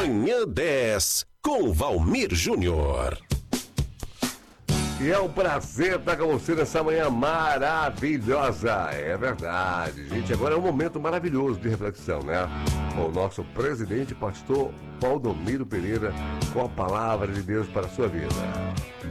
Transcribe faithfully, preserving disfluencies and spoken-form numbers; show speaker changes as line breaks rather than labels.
Manhã dez, com Valmir Júnior.
E é um prazer estar com você nessa manhã maravilhosa. É verdade, gente. Agora é um momento maravilhoso de reflexão, né? Com o nosso presidente, pastor Valdomiro Pereira, com a palavra de Deus para a sua vida.